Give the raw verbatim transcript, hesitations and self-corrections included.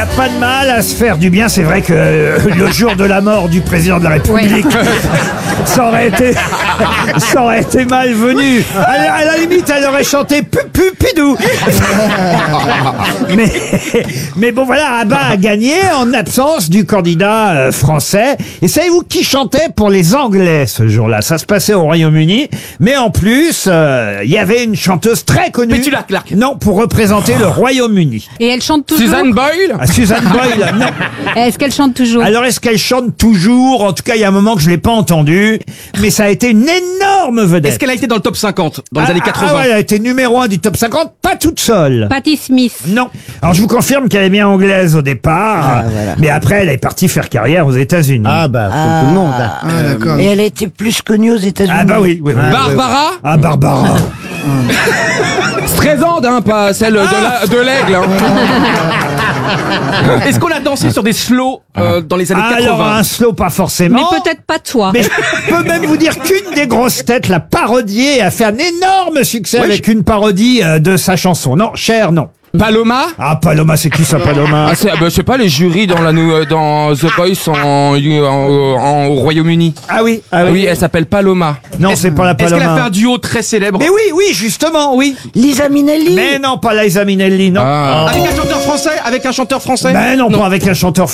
a pas de mal à se faire du bien. C'est vrai que euh, le jour de la mort du président de la République, ça aurait été, ça aurait été malvenu. À, la- à la limite, elle aurait chanté pu pu pidou. mais, mais bon, voilà, Abba a gagné en absence du candidat euh, français. Et savez-vous qui chantait pour les Anglais ce jour-là? Ça se passait au Royaume-Uni, mais en plus, euh, il y avait une chanteuse très connue. Petula Clark. Non, pour représenter le Royaume-Uni. Et elle chante toujours. Suzanne Boyle. Ah, Suzanne Boyle, non. Est-ce qu'elle chante toujours? Alors, est-ce qu'elle chante toujours? En tout cas, il y a un moment que je l'ai pas entendu, mais ça a été une énorme vedette. Est-ce qu'elle a été dans le top cinquante dans les Ah, années ah, quatre-vingts? ah ouais, elle a été numéro un du top cinquante, pas toute seule. Patti Smith. Non. Alors, je vous confirme qu'elle est bien anglaise au départ, mais après, elle est partie faire carrière aux États-Unis. Ah bah, comme tout le monde. hein. Ah, d'accord. Et elle a été plus connue aux États-Unis. Ah bah oui, oui, oui. Barbara. Ah, Barbara. Streisand, hein, pas celle de la- de l'aigle. hein. Est-ce qu'on a dansé sur des slows euh, dans les années Alors, quatre-vingts? un slow, pas forcément. Mais peut-être pas toi. Mais je peux même vous dire qu'une des grosses têtes l'a parodiée et a fait un énorme succès Oui, avec une parodie euh, de sa chanson. Non, Cher, non. Paloma. Ah, Paloma, c'est qui ça, Paloma? Ah, c'est, bah, je sais pas, les jurys dans la nou- euh, dans The Voice en, en, en- au Royaume-Uni. Ah oui, ah Oui, oui. elle s'appelle Paloma. Non, c'est pas la Est-ce qu'elle a fait Paloma. un duo très célèbre? Mais oui, oui, justement, oui. Lisa Minnelli. Mais non, pas Liza Minnelli, non. Ah. Avec un chanteur français, avec un chanteur français. Mais non, pas avec un chanteur